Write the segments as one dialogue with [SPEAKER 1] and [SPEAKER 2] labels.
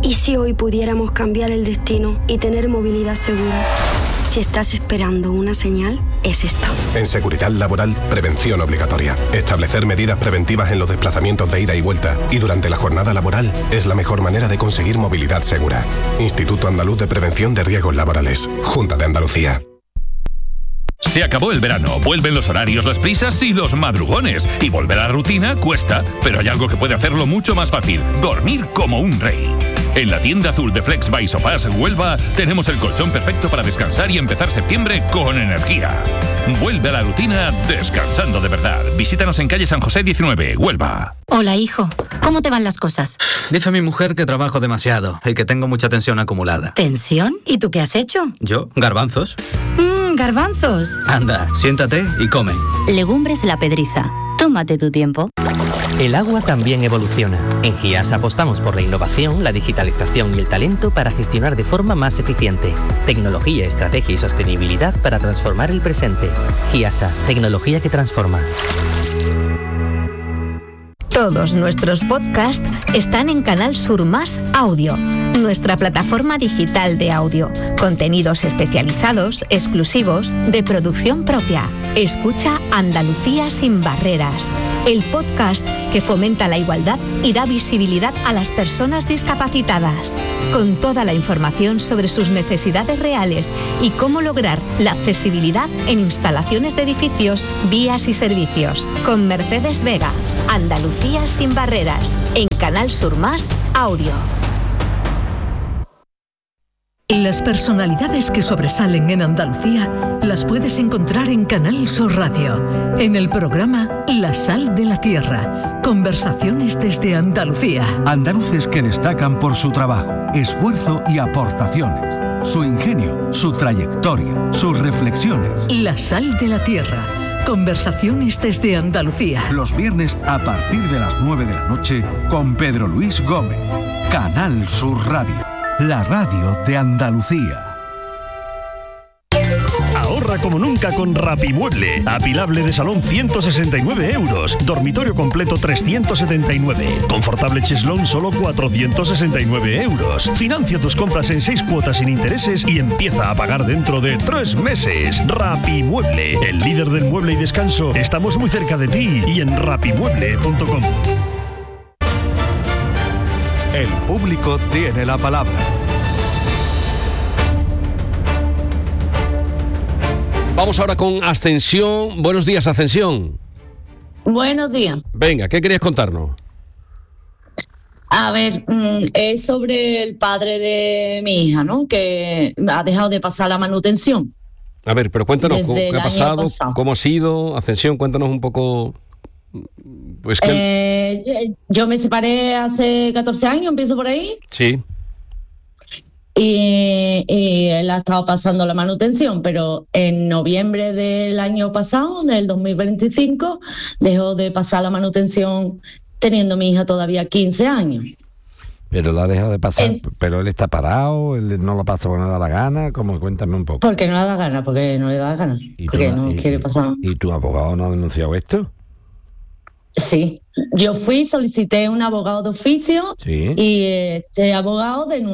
[SPEAKER 1] ¿Y si hoy pudiéramos cambiar el destino y tener movilidad segura? Si estás esperando una señal, es esta.
[SPEAKER 2] En Seguridad Laboral, prevención obligatoria. Establecer medidas preventivas en los desplazamientos de ida y vuelta y durante la jornada laboral es la mejor manera de conseguir movilidad segura. Instituto Andaluz de Prevención de Riesgos Laborales. Junta de Andalucía.
[SPEAKER 3] Se acabó el verano, vuelven los horarios, las prisas y los madrugones. Y volver a la rutina cuesta, pero hay algo que puede hacerlo mucho más fácil: dormir como un rey. En la tienda azul de Flex by Sofás Huelva tenemos el colchón perfecto para descansar y empezar septiembre con energía. Vuelve a la rutina descansando de verdad. Visítanos en calle San José 19, Huelva.
[SPEAKER 4] Hola, hijo. ¿Cómo te van las cosas?
[SPEAKER 5] Dice mi mujer que trabajo demasiado y que tengo mucha tensión acumulada.
[SPEAKER 4] ¿Tensión? ¿Y tú qué has hecho?
[SPEAKER 5] ¿Yo? ¿Garbanzos?
[SPEAKER 4] Garbanzos.
[SPEAKER 5] Anda, siéntate y come.
[SPEAKER 4] Legumbres La Pedriza. Tómate tu tiempo.
[SPEAKER 6] El agua también evoluciona. En GIAS apostamos por la innovación, la digitalización y el talento para gestionar de forma más eficiente. Tecnología, estrategia y sostenibilidad para transformar el presente. GIASA, tecnología que transforma.
[SPEAKER 7] Todos nuestros podcasts están en Canal Sur Más Audio, nuestra plataforma digital de audio. Contenidos especializados, exclusivos, de producción propia. Escucha Andalucía sin barreras, el podcast que fomenta la igualdad y da visibilidad a las personas discapacitadas, con toda la información sobre sus necesidades reales y cómo lograr la accesibilidad en instalaciones de edificios, vías y servicios. Con Mercedes Vega, Andalucía sin barreras, en Canal Sur Más Audio.
[SPEAKER 8] Las personalidades que sobresalen en Andalucía las puedes encontrar en Canal Sur Radio, en el programa La Sal de la Tierra, conversaciones desde Andalucía.
[SPEAKER 9] Andaluces que destacan por su trabajo, esfuerzo y aportaciones, su ingenio, su trayectoria, sus reflexiones.
[SPEAKER 8] La Sal de la Tierra, conversaciones desde Andalucía.
[SPEAKER 9] Los viernes a partir de las 9 de la noche con Pedro Luis Gómez. Canal Sur Radio, la radio de Andalucía.
[SPEAKER 10] Ahorra como nunca con Rapimueble. Apilable de salón 169 euros. Dormitorio completo 379. Confortable cheslón solo 469 euros. Financia tus compras en 6 cuotas sin intereses y empieza a pagar dentro de 3 meses. Rapimueble, el líder del mueble y descanso. Estamos muy cerca de ti y en rapimueble.com.
[SPEAKER 9] El público tiene la palabra.
[SPEAKER 11] Vamos ahora con Ascensión. Buenos días, Ascensión.
[SPEAKER 12] Buenos días.
[SPEAKER 11] Venga, ¿qué querías contarnos?
[SPEAKER 12] A ver, es sobre el padre de mi hija, ¿no? Que ha dejado de pasar la manutención.
[SPEAKER 11] A ver, pero cuéntanos, ¿qué ha pasado? ¿Cómo ha sido? Ascensión, cuéntanos un poco. Pues
[SPEAKER 12] yo me separé hace 14 años, empiezo por ahí.
[SPEAKER 11] Sí.
[SPEAKER 12] Y él ha estado pasando la manutención, pero en noviembre del año pasado, del 2025, dejó de pasar la manutención teniendo mi hija todavía 15 años.
[SPEAKER 13] Pero la ha dejado de pasar, pero él está parado, él no lo pasa porque no le da la gana, como cuéntame un poco.
[SPEAKER 12] Porque no le da gana, porque no le da gana, porque no quiere pasar.
[SPEAKER 13] ¿Y tu abogado no ha denunciado esto?
[SPEAKER 12] Sí, yo solicité un abogado de oficio, ¿sí? Y este abogado lo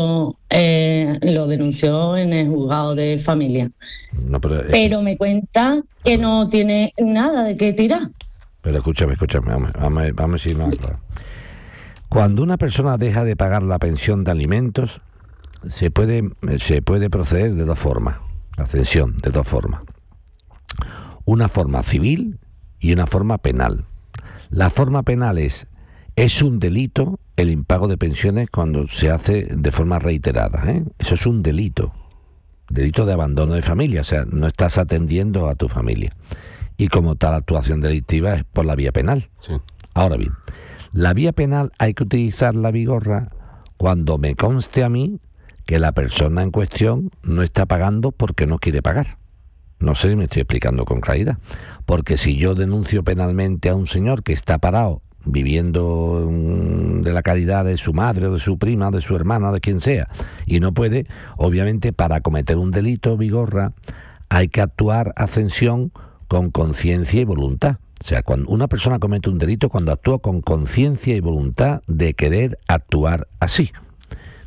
[SPEAKER 12] denunció en el juzgado de familia.
[SPEAKER 13] No,
[SPEAKER 12] pero me cuenta que no tiene nada de qué tirar.
[SPEAKER 13] Pero escúchame, vamos a ir más claro. Cuando una persona deja de pagar la pensión de alimentos, se puede proceder de dos formas, Ascensión, de dos formas. Una forma civil y una forma penal. La forma penal es un delito el impago de pensiones cuando se hace de forma reiterada, ¿eh? Eso es un delito de abandono de familia, o sea, no estás atendiendo a tu familia. Y como tal actuación delictiva es por la vía penal. Sí. Ahora bien, la vía penal hay que utilizarla, Vigorra, cuando me conste a mí que la persona en cuestión no está pagando porque no quiere pagar. No sé si me estoy explicando con claridad. Porque si yo denuncio penalmente a un señor que está parado, viviendo de la caridad de su madre o de su prima, de su hermana, de quien sea, y no puede, obviamente para cometer un delito, Vigorra, hay que actuar, Ascensión, con conciencia y voluntad. O sea, cuando una persona comete un delito, cuando actúa con conciencia y voluntad de querer actuar así.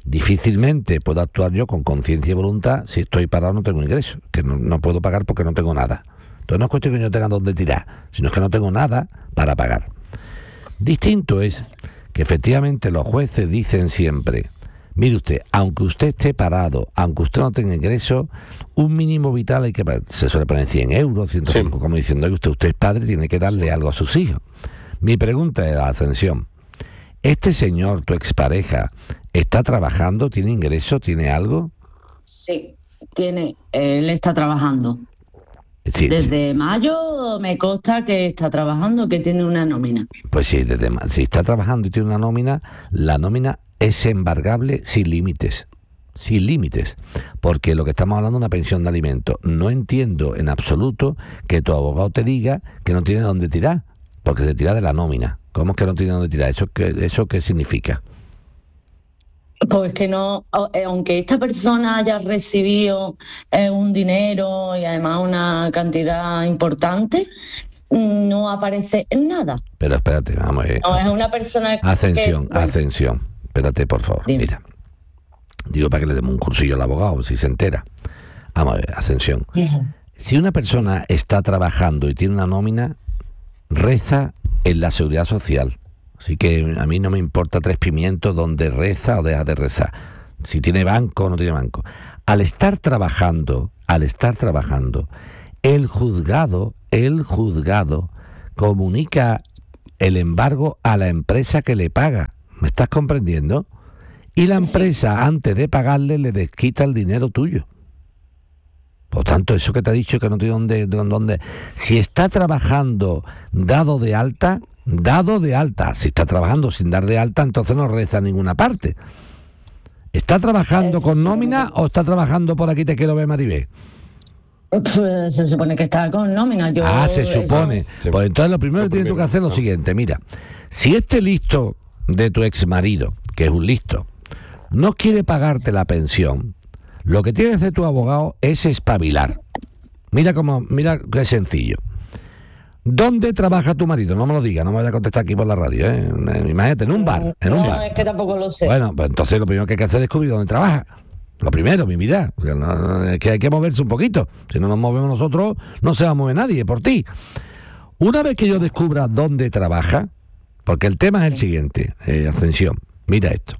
[SPEAKER 13] Difícilmente puedo actuar yo con conciencia y voluntad si estoy parado, no tengo ingreso, que no puedo pagar porque no tengo nada. Entonces no es cuestión que yo tenga dónde tirar, sino es que no tengo nada para pagar. Distinto es que efectivamente los jueces dicen siempre, mire usted, aunque usted esté parado, aunque usted no tenga ingreso, un mínimo vital hay que se suele poner 100 euros, 105, como diciendo que usted es padre, tiene que darle algo a sus hijos. Mi pregunta es, Ascensión, ¿este señor, tu expareja, está trabajando, tiene ingreso, tiene algo?
[SPEAKER 12] Sí, él está trabajando.
[SPEAKER 13] Sí,
[SPEAKER 12] desde mayo me consta que está trabajando, que tiene una nómina.
[SPEAKER 13] Pues sí, si está trabajando y tiene una nómina, la nómina es embargable sin límites. Sin límites. Porque lo que estamos hablando es una pensión de alimentos. No entiendo en absoluto que tu abogado te diga que no tiene dónde tirar, porque se tira de la nómina. ¿Cómo es que no tiene dónde tirar? ¿Eso qué significa?
[SPEAKER 12] Pues que no, aunque esta persona haya recibido un dinero y además una cantidad importante, no aparece en nada.
[SPEAKER 13] Pero espérate, vamos a ver.
[SPEAKER 12] No, es una persona
[SPEAKER 13] Ascensión. Espérate, por favor. Dime. Mira, digo para que le demos un cursillo al abogado, si se entera. Vamos a ver, Ascensión. Si una persona está trabajando y tiene una nómina, reza en la Seguridad Social. Así que a mí no me importa 3 pimientos donde reza o deja de rezar. Si tiene banco o no tiene banco. Al estar trabajando, el juzgado comunica el embargo a la empresa que le paga. ¿Me estás comprendiendo? Y la empresa, antes de pagarle, le desquita el dinero tuyo. Por tanto, eso que te ha dicho que no tiene dónde. Si está trabajando dado de alta. Si está trabajando sin dar de alta, entonces no reza en ninguna parte. ¿Está trabajando con nómina o está trabajando por aquí te quiero ver, Maribel?
[SPEAKER 12] Pues se supone que está con nómina.
[SPEAKER 13] Se supone. Pues entonces lo primero que tienes que hacer es lo siguiente. Mira, si este listo de tu exmarido, que es un listo, no quiere pagarte la pensión, lo que tiene que hacer tu abogado es espabilar. Mira qué sencillo. ¿Dónde trabaja tu marido? No me lo diga, no me vaya a contestar aquí por la radio, ¿eh? Imagínate, en un bar.
[SPEAKER 12] Es que tampoco lo sé.
[SPEAKER 13] Bueno, pues entonces lo primero que hay que hacer es descubrir dónde trabaja. Lo primero, mi vida. Es que hay que moverse un poquito. Si no nos movemos nosotros, no se va a mover nadie por ti. Una vez que yo descubra dónde trabaja, porque el tema es el siguiente, Ascensión, mira esto.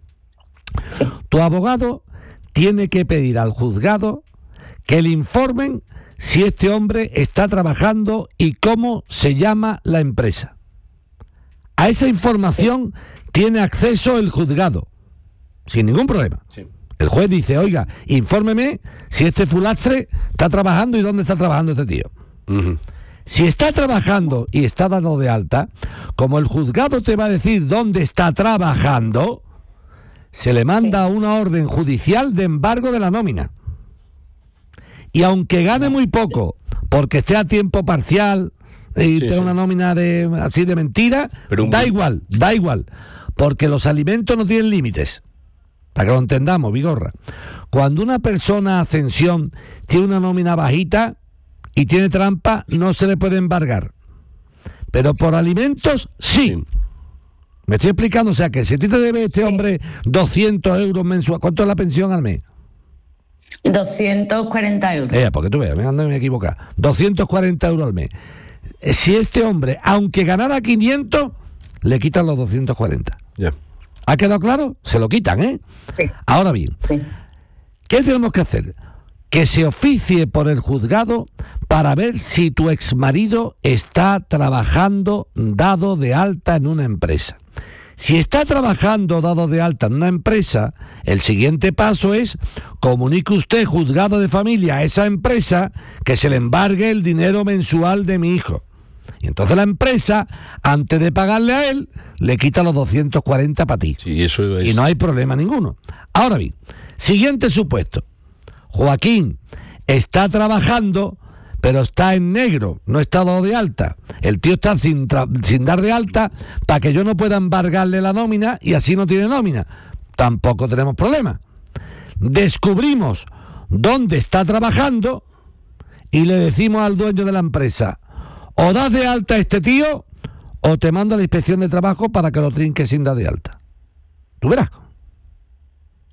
[SPEAKER 13] Tu abogado tiene que pedir al juzgado que le informen si este hombre está trabajando y cómo se llama la empresa. A esa información tiene acceso el juzgado, sin ningún problema. Sí. El juez dice, oiga, infórmeme si este fulastre está trabajando y dónde está trabajando este tío. Uh-huh. Si está trabajando y está dado de alta, como el juzgado te va a decir dónde está trabajando, se le manda una orden judicial de embargo de la nómina. Y aunque gane muy poco, porque esté a tiempo parcial y tenga una nómina así de mentira, da igual, porque los alimentos no tienen límites. Para que lo entendamos, Vigorra. Cuando una persona, Ascensión, tiene una nómina bajita y tiene trampa, no se le puede embargar. Pero por alimentos, sí. Me estoy explicando, o sea que si a ti te debe este hombre 200 euros mensual, ¿cuánto es la pensión al mes?
[SPEAKER 12] 240 euros.
[SPEAKER 13] Porque tú veas, me equivocar. 240 euros al mes. Si este hombre, aunque ganara 500, le quitan los 240. Ya. ¿Ha quedado claro? Se lo quitan, ¿eh?
[SPEAKER 12] Sí.
[SPEAKER 13] Ahora bien, ¿qué tenemos que hacer? Que se oficie por el juzgado para ver si tu exmarido está trabajando dado de alta en una empresa. Si está trabajando dado de alta en una empresa, el siguiente paso es comunique usted, juzgado de familia, a esa empresa que se le embargue el dinero mensual de mi hijo. Y entonces la empresa, antes de pagarle a él, le quita los 240 para ti.
[SPEAKER 11] Sí, eso es.
[SPEAKER 13] Y no hay problema ninguno. Ahora bien, siguiente supuesto. Joaquín está trabajando, pero está en negro, no está dado de alta. El tío está sin dar de alta para que yo no pueda embargarle la nómina y así no tiene nómina. Tampoco tenemos problema. Descubrimos dónde está trabajando y le decimos al dueño de la empresa, o das de alta a este tío o te mando a la inspección de trabajo para que lo trinque sin dar de alta. Tú verás.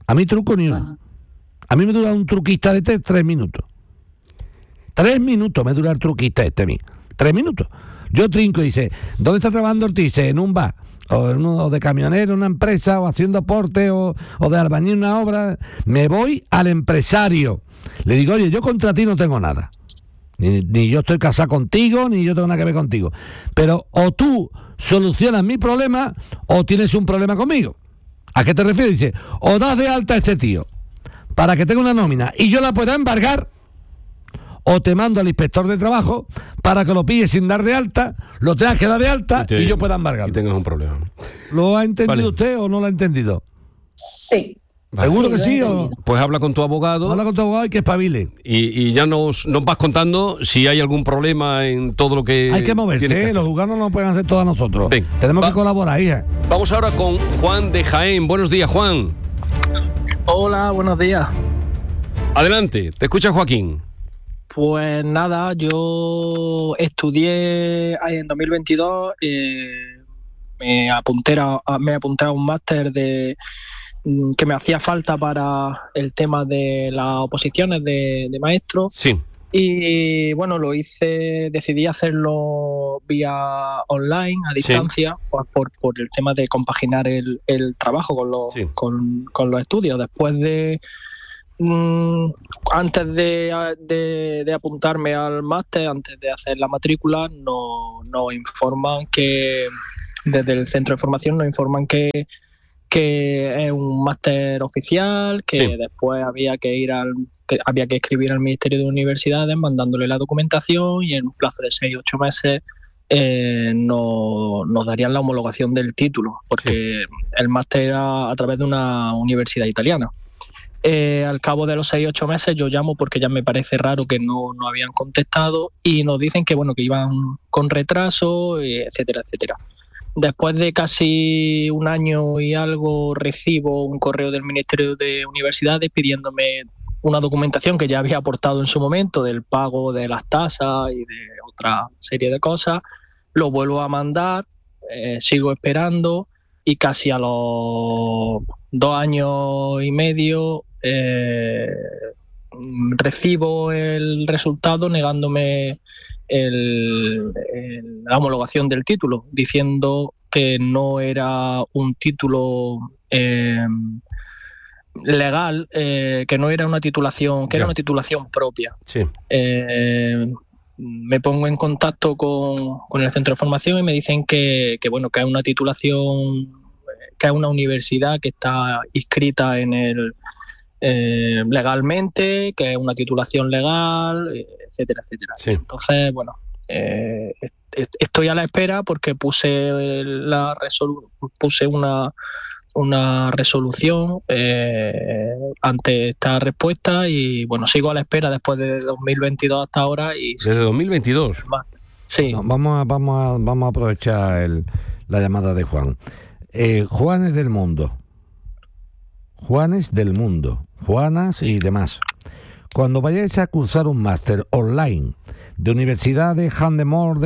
[SPEAKER 13] A mí truco ni uno. A mí me dura un truquista de 3 minutos. 3 minutos me dura el truquista a mí. 3 minutos. Yo trinco y dice, ¿dónde está trabajando Ortiz? En un bar. O de camionero en una empresa, o haciendo porte, o de albañil en una obra. Me voy al empresario. Le digo, oye, yo contra ti no tengo nada. Ni yo estoy casado contigo, ni yo tengo nada que ver contigo. Pero o tú solucionas mi problema, o tienes un problema conmigo. ¿A qué te refieres? Dice, o das de alta a este tío para que tenga una nómina y yo la pueda embargar, o te mando al inspector de trabajo para que lo pilles sin dar de alta, lo tengas que dar de alta y yo pueda embargar.
[SPEAKER 11] Y tengas un problema.
[SPEAKER 13] ¿Lo ha entendido usted o no lo ha entendido?
[SPEAKER 12] Sí.
[SPEAKER 13] ¿Seguro que sí? ¿O?
[SPEAKER 11] Pues habla con tu abogado.
[SPEAKER 13] Habla con tu abogado y que espabile.
[SPEAKER 11] Y ya nos vas contando si hay algún problema en todo lo que...
[SPEAKER 13] Hay que moverse, los juzgados no lo pueden hacer todos nosotros.
[SPEAKER 11] Ven,
[SPEAKER 13] tenemos que colaborar, hija.
[SPEAKER 11] Vamos ahora con Juan de Jaén. Buenos días, Juan.
[SPEAKER 14] Hola, buenos días.
[SPEAKER 11] Adelante, te escucha Joaquín.
[SPEAKER 14] Pues nada, yo estudié en 2022, me apunté a un máster que me hacía falta para el tema de las oposiciones de maestro.
[SPEAKER 11] Sí.
[SPEAKER 14] Y bueno, decidí hacerlo vía online, a distancia, pues por el tema de compaginar el trabajo con los estudios. Después de... antes de apuntarme al máster, antes de hacer la matrícula, nos informan que desde el centro de formación nos informan que es un máster oficial, que después había que escribir al Ministerio de Universidades mandándole la documentación y en un plazo de 6-8 meses nos darían la homologación del título, porque el máster era a través de una universidad italiana. Al cabo de los 6-8 meses yo llamo porque ya me parece raro que no habían contestado y nos dicen que iban con retraso, etcétera, etcétera. Después de casi un año y algo recibo un correo del Ministerio de Universidades pidiéndome una documentación que ya había aportado en su momento del pago de las tasas y de otra serie de cosas. Lo vuelvo a mandar, sigo esperando y casi a los 2 años y medio recibo el resultado negándome la homologación del título, diciendo que no era un título legal, que no era una titulación, que era una titulación propia.
[SPEAKER 11] Sí.
[SPEAKER 14] Me pongo en contacto con el centro de formación y me dicen que es una titulación, que es una universidad que está inscrita en el legalmente, que es una titulación legal, etcétera, etcétera.
[SPEAKER 11] Sí.
[SPEAKER 14] Entonces, estoy a la espera porque puse una resolución ante esta respuesta y sigo a la espera después de 2022 hasta ahora.
[SPEAKER 11] ¿Desde 2022?
[SPEAKER 14] Sí.
[SPEAKER 13] No, vamos a aprovechar la llamada de Juan. Juanes del mundo. Juanes del mundo. Juanas y demás. Cuando vayáis a cursar un máster online de Universidad de Handemore,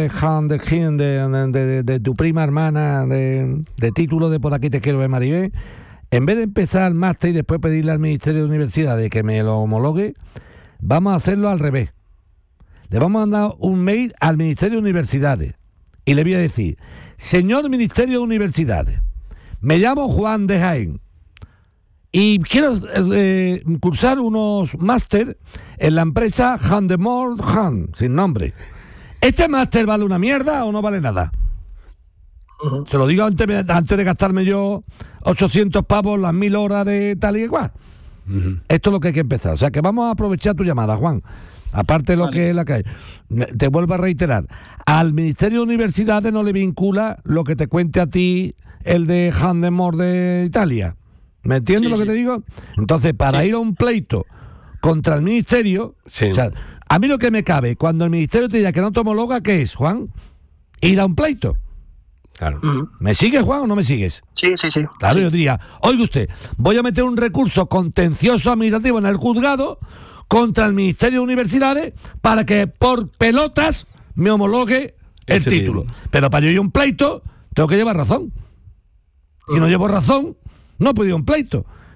[SPEAKER 13] de tu prima hermana, de título de por aquí te quiero ver, Maribel, en vez de empezar el máster y después pedirle al Ministerio de Universidades que me lo homologue, vamos a hacerlo al revés. Le vamos a mandar un mail al Ministerio de Universidades y le voy a decir: señor Ministerio de Universidades, me llamo Juan de Jaén y quiero cursar unos máster en la empresa Handemore, sin nombre. ¿Este máster vale una mierda o no vale nada? Uh-huh. Se lo digo antes de gastarme yo 800 pavos, las 1000 horas de tal y igual. Uh-huh. Esto es lo que hay que empezar. O sea que vamos a aprovechar tu llamada, Juan. Aparte de lo que es la que hay. Te vuelvo a reiterar. Al Ministerio de Universidades no le vincula lo que te cuente a ti el de Handemore de Italia. ¿Me entiendes lo que te digo? Entonces, para ir a un pleito contra el Ministerio, o sea, a mí lo que me cabe, cuando el Ministerio te diga que no te homologa, ¿qué es, Juan? Ir a un pleito.
[SPEAKER 11] Claro.
[SPEAKER 13] ¿Me sigues, Juan, o no me sigues?
[SPEAKER 14] Sí.
[SPEAKER 13] Claro, yo diría, oiga usted, voy a meter un recurso contencioso administrativo en el juzgado contra el Ministerio de Universidades para que por pelotas me homologue el título. Pero para yo ir a un pleito, tengo que llevar razón. Si no llevo razón, no puedo ir a un pleito.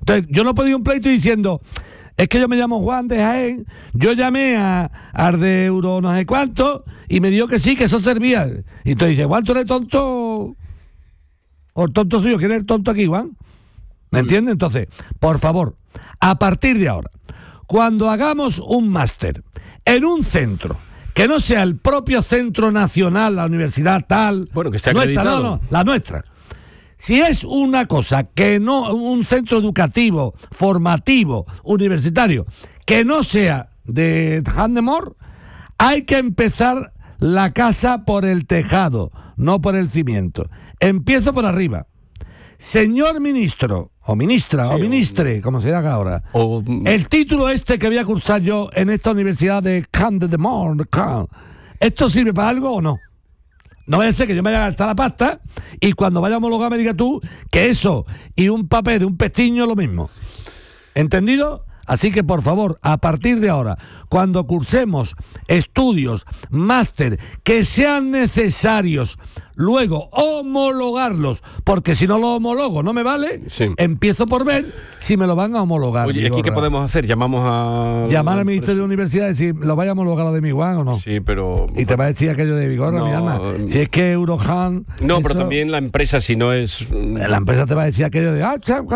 [SPEAKER 13] Entonces, yo no he podido un pleito diciendo, es que yo me llamo Juan de Jaén, yo llamé al de Euro no sé cuánto y me dijo que sí, que eso servía. Y entonces dice, Juan, ¿tú eres tonto? ¿O el tonto soy yo? ¿Quién es el tonto aquí, Juan? ¿Me entiendes? Entonces, por favor, a partir de ahora, cuando hagamos un máster en un centro, que no sea el propio centro nacional, la universidad tal,
[SPEAKER 11] bueno, que esté acreditado.
[SPEAKER 13] No, la nuestra. Si es una cosa que no, un centro educativo, formativo, universitario, que no sea de Handemore, hay que empezar la casa por el tejado, no por el cimiento. Empiezo por arriba. Señor ministro, o ministra, sí, o ministre, como se haga ahora, el título que voy a cursar yo en esta universidad de Handemore, ¿esto sirve para algo o no? No vaya a ser que yo me vaya a gastar la pasta y cuando vaya a homologar me diga tú que eso y un papel de un pestiño es lo mismo. ¿Entendido? Así que, por favor, a partir de ahora, cuando cursemos estudios, máster, que sean necesarios, luego homologarlos, porque si no lo homologo no me vale, sí. Empiezo por ver si me lo van a homologar.
[SPEAKER 11] Oye, ¿aquí qué podemos hacer?
[SPEAKER 13] Llamar al Ministerio de Universidad y decir, ¿lo vaya a homologar lo de mi Juan o no?
[SPEAKER 11] Sí, pero...
[SPEAKER 13] Y te va a decir aquello de Vigorra, no, mi alma. Si es que Eurohan...
[SPEAKER 11] No, eso, pero también la empresa, si no es...
[SPEAKER 13] La empresa te va a decir aquello de...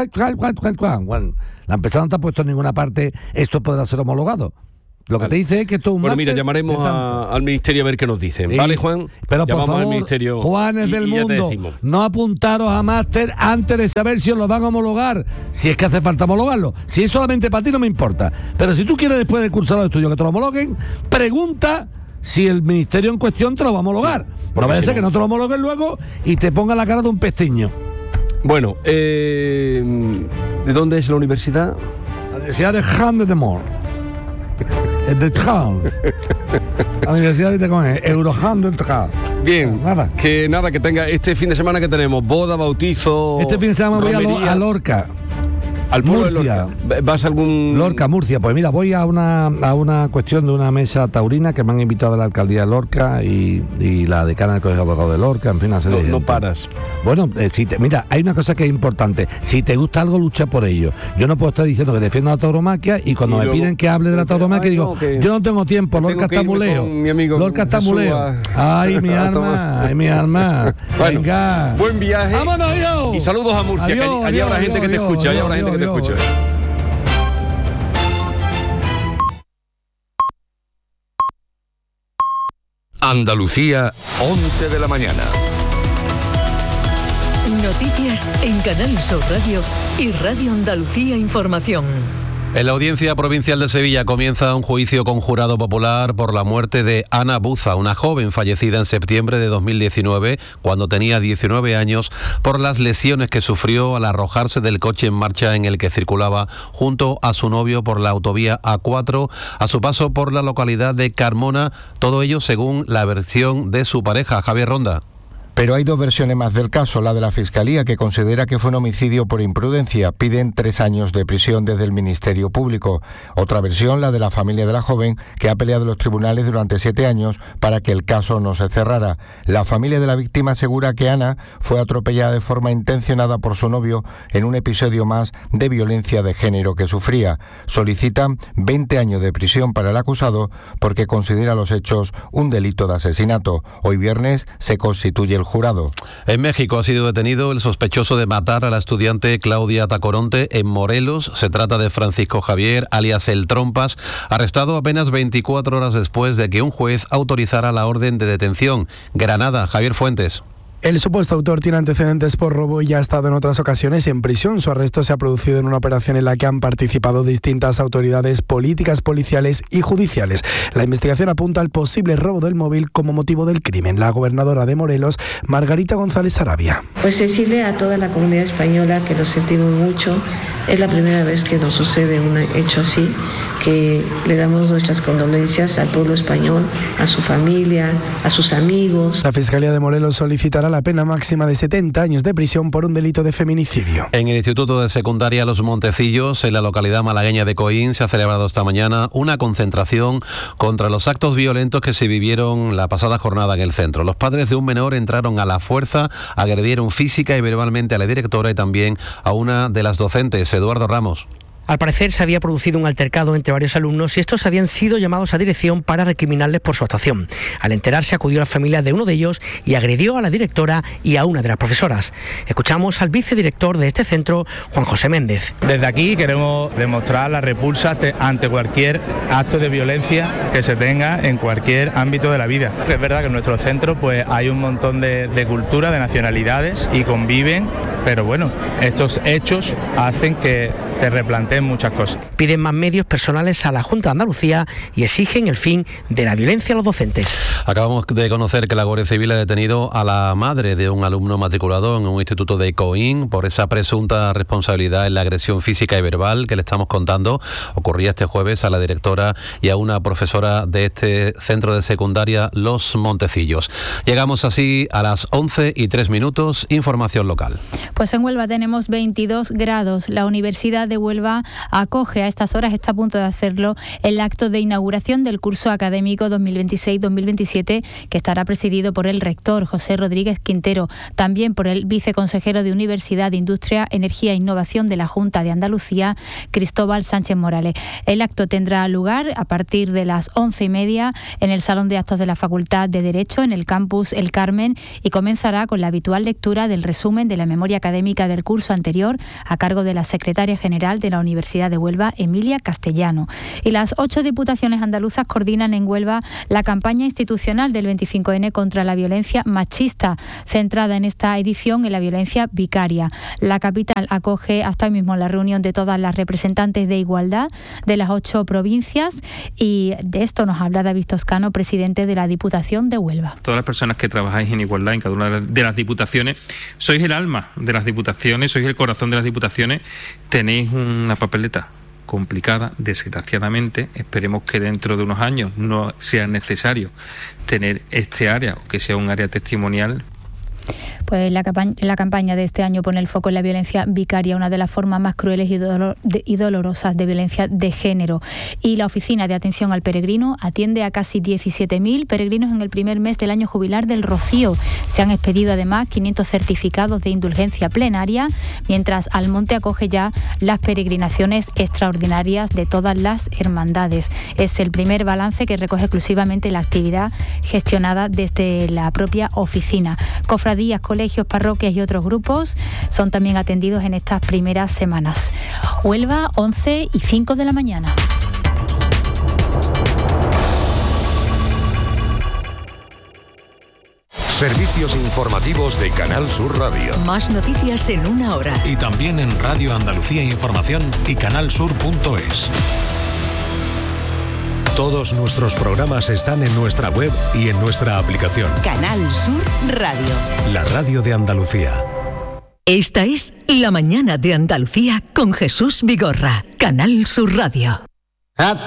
[SPEAKER 13] La empresa no te ha puesto en ninguna parte, esto podrá ser homologado. Lo que te dice es que esto es un
[SPEAKER 11] Bueno, mira, llamaremos al ministerio a ver qué nos dicen. Sí. ¿Vale, Juan?
[SPEAKER 13] Pero llamamos por favor, al ministerio Juanes del mundo, no apuntaros a máster antes de saber si os lo van a homologar. Si es que hace falta homologarlo. Si es solamente para ti, no me importa. Pero si tú quieres, después de cursar los estudios, que te lo homologuen, pregunta si el ministerio en cuestión te lo va a homologar. Sí, no vaya a ser que no te lo homologuen luego y te ponga la cara de un pestiño.
[SPEAKER 11] Bueno, ¿de dónde es la universidad?
[SPEAKER 13] La Universidad de Handemore. De Tral. La Universidad de Eurohandemore.
[SPEAKER 11] Bien, que tenga este fin de semana que tenemos boda, bautizo.
[SPEAKER 13] Este fin de semana voy a Lorca.
[SPEAKER 11] Al pueblo de Lorca. ¿Vas a algún...?
[SPEAKER 13] Lorca, Murcia. Pues mira, voy a una cuestión de una mesa taurina que me han invitado a la alcaldía de Lorca y la decana del Colegio de Abogados de Lorca, en fin, una serie de gente.
[SPEAKER 11] No paras.
[SPEAKER 13] Bueno, mira, hay una cosa que es importante. Si te gusta algo, lucha por ello. Yo no puedo estar diciendo que defiendo la tauromaquia y cuando me piden que hable de la tauromaquia digo, yo no tengo tiempo, Lorca está muy lejos. Lorca está muy lejos. Ay, mi alma.
[SPEAKER 11] Bueno,
[SPEAKER 13] venga.
[SPEAKER 11] Buen viaje.
[SPEAKER 13] ¡Vámonos yo!
[SPEAKER 11] Y saludos a Murcia, que allí habrá gente que te escucha. Allí habrá gente que te escucha.
[SPEAKER 15] Andalucía, 11 de la mañana.
[SPEAKER 8] Noticias en Canal Sur Radio y Radio Andalucía Información.
[SPEAKER 16] En la Audiencia Provincial de Sevilla comienza un juicio con jurado popular por la muerte de Ana Buza, una joven fallecida en septiembre de 2019, cuando tenía 19 años, por las lesiones que sufrió al arrojarse del coche en marcha en el que circulaba junto a su novio por la autovía A4 a su paso por la localidad de Carmona, todo ello según la versión de su pareja, Javier Ronda.
[SPEAKER 17] Pero hay dos versiones más del caso. La de la Fiscalía, que considera que fue un homicidio por imprudencia. Piden 3 años de prisión desde el Ministerio Público. Otra versión, la de la familia de la joven, que ha peleado en los tribunales durante 7 años para que el caso no se cerrara. La familia de la víctima asegura que Ana fue atropellada de forma intencionada por su novio en un episodio más de violencia de género que sufría. Solicitan 20 años de prisión para el acusado porque considera los hechos un delito de asesinato. Hoy viernes se constituye el jurado.
[SPEAKER 16] En México ha sido detenido el sospechoso de matar a la estudiante Claudia Tacoronte en Morelos. Se trata de Francisco Javier, alias El Trompas, arrestado apenas 24 horas después de que un juez autorizara la orden de detención. Granada, Javier Fuentes.
[SPEAKER 18] El supuesto autor tiene antecedentes por robo y ya ha estado en otras ocasiones en prisión. Su arresto se ha producido en una operación en la que han participado distintas autoridades políticas, policiales y judiciales. La investigación apunta al posible robo del móvil como motivo del crimen. La gobernadora de Morelos, Margarita González Sarabia.
[SPEAKER 19] Pues decirle a toda la comunidad española que lo sentimos mucho. Es la primera vez que nos sucede un hecho así que le damos nuestras condolencias al pueblo español, a su familia, a sus amigos.
[SPEAKER 18] La Fiscalía de Morelos solicitará la pena máxima de 70 años de prisión por un delito de feminicidio.
[SPEAKER 16] En el Instituto de Secundaria Los Montecillos, en la localidad malagueña de Coín, se ha celebrado esta mañana una concentración contra los actos violentos que se vivieron la pasada jornada en el centro. Los padres de un menor entraron a la fuerza, agredieron física y verbalmente a la directora y también a una de las docentes, Eduardo Ramos.
[SPEAKER 20] Al parecer se había producido un altercado entre varios alumnos y estos habían sido llamados a dirección para recriminarles por su actuación. Al enterarse acudió a la familia de uno de ellos y agredió a la directora y a una de las profesoras. Escuchamos al vicedirector de este centro, Juan José Méndez.
[SPEAKER 21] Desde aquí queremos demostrar la repulsa ante cualquier acto de violencia que se tenga en cualquier ámbito de la vida. Es verdad que en nuestro centro pues hay un montón de cultura, de nacionalidades y conviven, pero bueno, estos hechos hacen que te replanteen muchas cosas.
[SPEAKER 20] Piden más medios personales a la Junta de Andalucía y exigen el fin de la violencia a los docentes.
[SPEAKER 16] Acabamos de conocer que la Guardia Civil ha detenido a la madre de un alumno matriculado en un instituto de Coín por esa presunta responsabilidad en la agresión física y verbal que le estamos contando. Ocurría este jueves a la directora y a una profesora de este centro de secundaria Los Montecillos. Llegamos así a las 11:03, información local.
[SPEAKER 22] Pues en Huelva tenemos 22 grados. La Universidad de Huelva acoge a estas horas, está a punto de hacerlo, el acto de inauguración del curso académico 2026-2027 que estará presidido por el rector José Rodríguez Quintero, también por el viceconsejero de Universidad, Industria, Energía e Innovación de la Junta de Andalucía, Cristóbal Sánchez Morales. El acto tendrá lugar a partir de las 11:30 en el Salón de Actos de la Facultad de Derecho, en el campus El Carmen, y comenzará con la habitual lectura del resumen de la memoria académica del curso anterior a cargo de la secretaria general de la Universidad de Huelva, Emilia Castellano. Y las 8 diputaciones andaluzas coordinan en Huelva la campaña institucional del 25N contra la violencia machista, centrada en esta edición en la violencia vicaria. La capital acoge hasta hoy mismo la reunión de todas las representantes de igualdad de las 8 provincias, y de esto nos habla David Toscano, presidente de la Diputación de Huelva.
[SPEAKER 23] Todas las personas que trabajáis en igualdad en cada una de las diputaciones, sois el alma de las diputaciones, sois el corazón de las diputaciones, tenéis una papeleta complicada, desgraciadamente. Esperemos que dentro de unos años no sea necesario tener este área, o que sea un área testimonial.
[SPEAKER 22] Pues la campaña de este año pone el foco en la violencia vicaria, una de las formas más crueles y dolorosas de violencia de género. Y la Oficina de Atención al Peregrino atiende a casi 17.000 peregrinos en el primer mes del año jubilar del Rocío. Se han expedido además 500 certificados de indulgencia plenaria, mientras Almonte acoge ya las peregrinaciones extraordinarias de todas las hermandades. Es el primer balance que recoge exclusivamente la actividad gestionada desde la propia oficina. Cofradías, colegios, parroquias y otros grupos son también atendidos en estas primeras semanas. Huelva, 11:05 de la mañana.
[SPEAKER 15] Servicios informativos de Canal Sur Radio.
[SPEAKER 8] Más noticias en una hora.
[SPEAKER 10] Y también en Radio Andalucía Información y canalsur.es. Todos nuestros programas están en nuestra web y en nuestra aplicación.
[SPEAKER 8] Canal Sur Radio.
[SPEAKER 10] La radio de Andalucía.
[SPEAKER 8] Esta es La Mañana de Andalucía con Jesús Vigorra. Canal Sur Radio.